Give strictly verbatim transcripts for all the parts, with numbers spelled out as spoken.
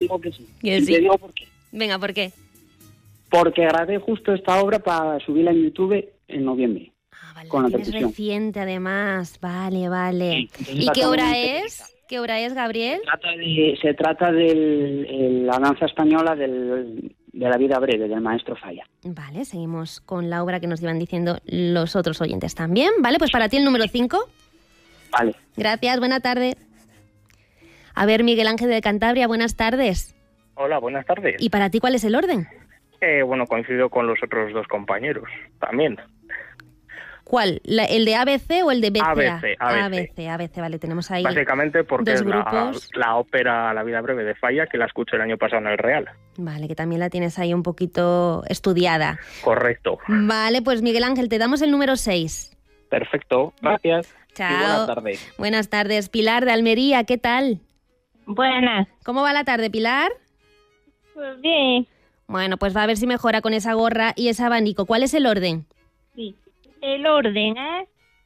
digo que sí. Que y sí. te digo por qué. Venga, ¿por qué? Porque grabé justo esta obra para subirla en YouTube en noviembre. Ah, vale, con la la tienes percusión. reciente además. Vale, vale. Sí, entonces ¿Y la qué tengo hora muy es? pequeñita. ¿Qué hora es, Gabriel? Se trata de, se trata de la danza española del, de la vida breve, del maestro Falla. Vale, seguimos con la obra que nos iban diciendo los otros oyentes también. Vale, pues para ti el número cinco. Vale. Gracias, buena tarde. A ver, Miguel Ángel de Cantabria, buenas tardes. Hola, buenas tardes. ¿Y para ti cuál es el orden? Eh, bueno, coincido con los otros dos compañeros también. ¿Cuál? La- ¿El de A B C o el de B C A? A B C, A B C. A B C, A B C, vale, tenemos ahí Básicamente porque dos es la, grupos. la ópera La vida breve de Falla, que la escuché el año pasado en el Real. Vale, que también la tienes ahí un poquito estudiada. Correcto. Vale, pues Miguel Ángel, te damos el número seis. Perfecto, gracias. Chao. Y buenas tardes. Buenas tardes. Pilar de Almería, ¿qué tal? Buenas. ¿Cómo va la tarde, Pilar? Pues bien. Bueno, pues va a ver si mejora con esa gorra y ese abanico. ¿Cuál es el orden? Sí. El orden es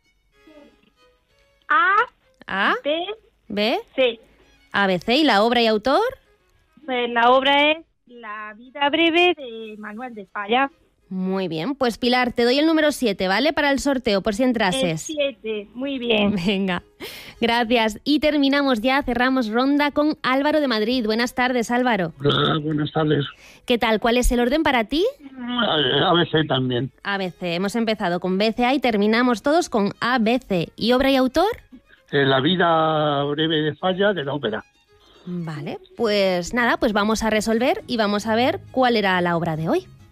A, A, B, B, C. A, B, C. ¿Y la obra y autor? Pues la obra es La vida breve de Manuel de Falla. Muy bien. Pues Pilar, te doy el número siete, ¿vale? Para el sorteo, por si El entrases. siete. Muy bien. Venga, gracias. Y terminamos ya, cerramos ronda con Álvaro de Madrid. Buenas tardes, Álvaro. Hola, buenas tardes. ¿Qué tal? ¿Cuál es el orden para ti? A B C también. A B C. Hemos empezado con B C A y terminamos todos con A B C. ¿Y obra y autor? Eh, la vida breve de Falla de la ópera. Vale, pues nada, pues vamos a resolver y vamos a ver cuál era la obra de hoy.